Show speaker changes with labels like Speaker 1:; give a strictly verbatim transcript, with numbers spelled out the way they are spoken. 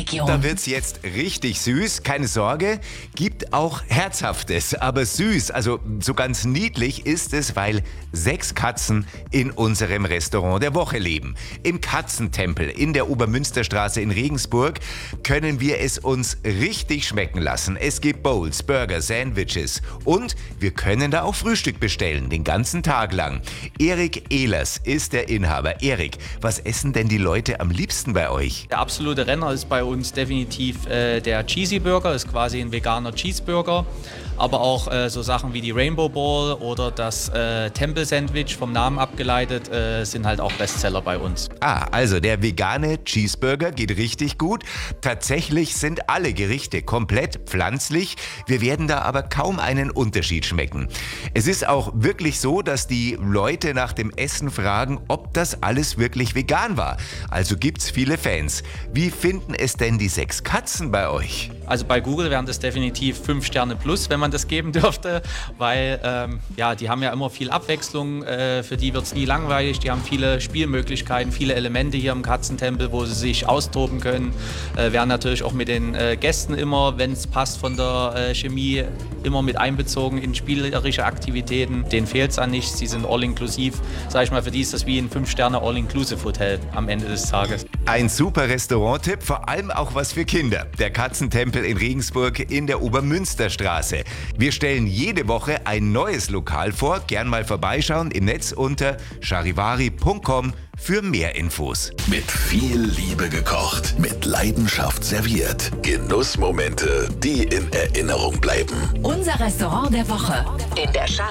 Speaker 1: Region.
Speaker 2: Da wird's jetzt richtig süß. Keine Sorge, gibt auch Herzhaftes, aber süß. Also so ganz niedlich ist es, weil sechs Katzen in unserem Restaurant der Woche leben. Im Katzentempel in der Obermünsterstraße in Regensburg können wir es uns richtig schmecken lassen. Es gibt Bowls, Burger, Sandwiches und wir können da auch Frühstück bestellen, den ganzen Tag lang. Erik Ehlers ist der Inhaber. Erik, was essen denn die Leute am liebsten bei euch?
Speaker 3: Der absolute Renner ist bei uns definitiv äh, der Cheesy Burger, ist quasi ein veganer Cheeseburger. Aber auch äh, so Sachen wie die Rainbow Ball oder das äh, Temple Sandwich, vom Namen abgeleitet, äh, sind halt auch Bestseller bei uns.
Speaker 2: Ah, also der vegane Cheeseburger geht richtig gut. Tatsächlich sind alle Gerichte komplett pflanzlich. Wir werden da aber kaum einen Unterschied schmecken. Es ist auch wirklich so, dass die Leute nach dem Essen fragen, ob das alles wirklich vegan war. Also gibt's viele Fans. Wie finden es denn die sechs Katzen bei euch?
Speaker 3: Also bei Google wären das definitiv fünf Sterne plus, wenn man das geben dürfte, weil ähm, ja, die haben ja immer viel Abwechslung, äh, für die wird es nie langweilig, die haben viele Spielmöglichkeiten, viele Elemente hier im Katzentempel, wo sie sich austoben können, äh, werden natürlich auch mit den äh, Gästen immer, wenn es passt von der äh, Chemie, immer mit einbezogen in spielerische Aktivitäten. Denen fehlt es an nichts, sie sind all-inklusiv, sag ich mal, für die ist das wie ein fünf Sterne All-Inclusive-Hotel am Ende des Tages.
Speaker 2: Ein super Restaurant-Tipp, vor allem auch was für Kinder. Der Katzentempel in Regensburg in der Obermünsterstraße. Wir stellen jede Woche ein neues Lokal vor. Gern mal vorbeischauen im Netz unter charivari punkt com für mehr Infos.
Speaker 4: Mit viel Liebe gekocht, mit Leidenschaft serviert. Genussmomente, die in Erinnerung bleiben.
Speaker 1: Unser Restaurant der Woche in der Charivari.